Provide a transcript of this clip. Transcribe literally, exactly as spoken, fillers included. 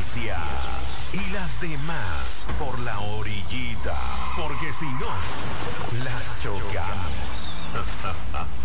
noticia. Y las demás por la orillita. Porque si no, las chocamos.